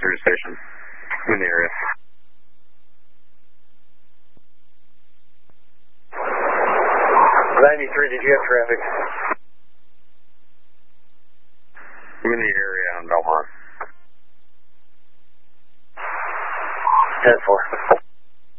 cruise station. I'm in the area. 93, did you have traffic? I'm in the area on Belmont. 10-4.